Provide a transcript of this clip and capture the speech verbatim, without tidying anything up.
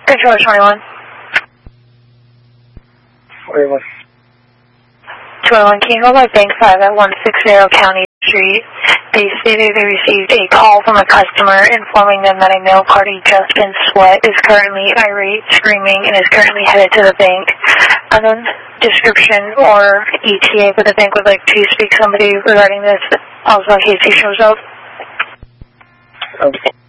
Controller twenty-one. twenty-one. twenty-one, can you hold my bank five at one sixty County Street? They stated they received a call from a customer informing them that a male party, Justin Sweat, is currently irate, screaming, and is currently headed to the bank. Unknown description or E T A, but the bank would like to speak to somebody regarding this, also in case he shows up. Okay.